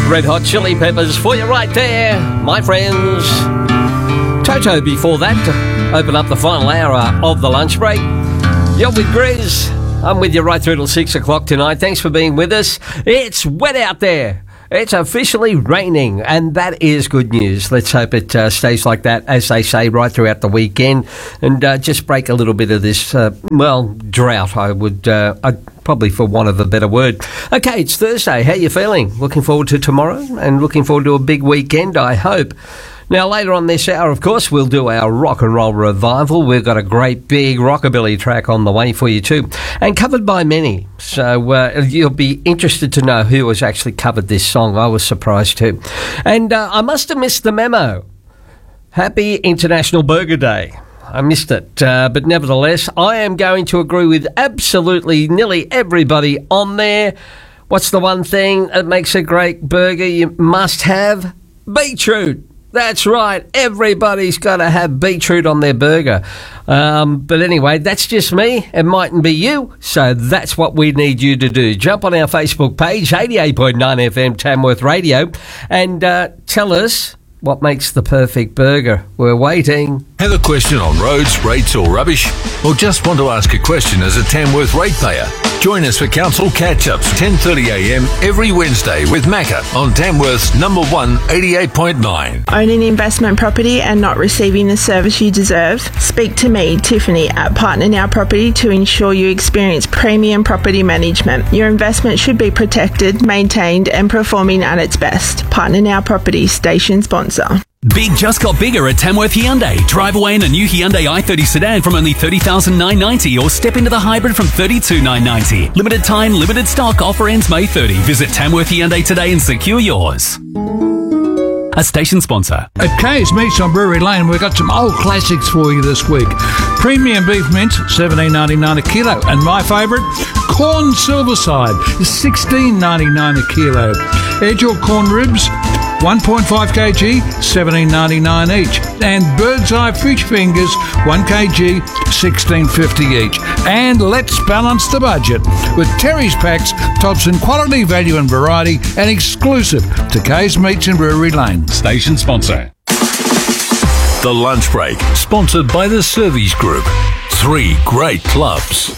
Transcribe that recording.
Red Hot Chili Peppers for you right there, my friends. Toto before that, open up the final hour of the lunch break. You're with Grizz. I'm with you right through till 6 o'clock tonight. Thanks for being with us. It's wet out there. It's officially raining, and that is good news. Let's hope it stays like that, as they say, right throughout the weekend, and just break a little bit of this, drought, I'd probably for want of a better word. Okay, it's Thursday. How you feeling? Looking forward to tomorrow, and looking forward to a big weekend, I hope. Now, later on this hour, of course, we'll do our rock and roll revival. We've got a great big rockabilly track on the way for you too, and covered by many. So you'll be interested to know who has actually covered this song. I was surprised too. And I must have missed the memo. Happy International Burger Day. I missed it. But nevertheless, I am going to agree with absolutely nearly everybody on there. What's the one thing that makes a great burger you must have? Beetroot. That's right. Everybody's got to have beetroot on their burger. But anyway, that's just me. It mightn't be you. So that's what we need you to do. Jump on our Facebook page, 88.9 FM Tamworth Radio, and tell us what makes the perfect burger. We're waiting. Have a question on roads, rates or rubbish? Or just want to ask a question as a Tamworth ratepayer? Join us for Council Catch-Ups, 10:30am every Wednesday with Macca on Tamworth's number 1, 88.9. Own an investment property and not receiving the service you deserve? Speak to me, Tiffany, at Partner Now Property to ensure you experience premium property management. Your investment should be protected, maintained and performing at its best. Partner Now Property, station sponsor. Big just got bigger at Tamworth Hyundai. Drive away in a new Hyundai i30 sedan from only $30,990 or step into the hybrid from $32,990. Limited time, limited stock. Offer ends May 30. Visit Tamworth Hyundai today and secure yours. A station sponsor. At Kay's Meats on Brewery Lane, we've got some old classics for you this week. Premium beef mince, $17.99 a kilo. And my favourite, corn silverside, $16.99 a kilo. Edge or corn ribs, 1.5 kg, $17.99 each. And bird's eye fish fingers, 1 kg, $16.50 each. And let's balance the budget with Terry's Packs, tops in quality, value and variety, and exclusive to Kay's Meats in Brewery Lane. Station sponsor. The Lunch Break, sponsored by the Servies Group. 3 great clubs.